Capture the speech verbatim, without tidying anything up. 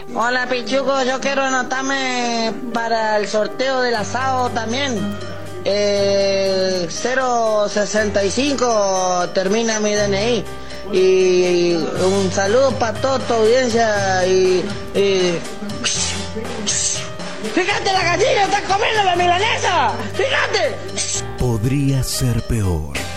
Hola Pichuco, yo quiero anotarme para el sorteo del asado también. Eh, cero sesenta y cinco termina mi D N I. Y un saludo para toda tu audiencia y, y... ¡Fíjate, la gallina está comiendo la milanesa! ¡Fíjate! Podría ser peor.